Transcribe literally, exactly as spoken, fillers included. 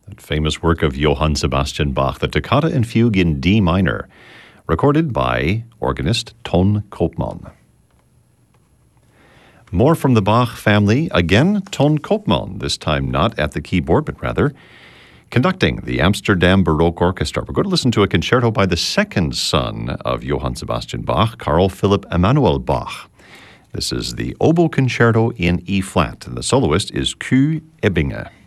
that famous work of Johann Sebastian Bach, the Toccata and Fugue in D minor, recorded by organist Ton Koopman. More from the Bach family, again Ton Koopman, this time not at the keyboard, but rather conducting the Amsterdam Baroque Orchestra. We're going to listen to a concerto by the second son of Johann Sebastian Bach, Carl Philipp Emanuel Bach. This is the Oboe Concerto in E-flat, and the soloist is Q. Ebbinge.